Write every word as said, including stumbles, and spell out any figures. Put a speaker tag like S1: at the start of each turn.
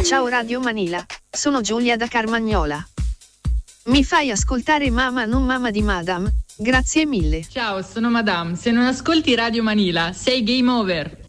S1: Ciao Radio Manila, sono Giulia da Carmagnola. Mi fai ascoltare Mama non Mama di Madame? Grazie mille.
S2: Ciao, sono Madame. Se non ascolti Radio Manila, sei game over.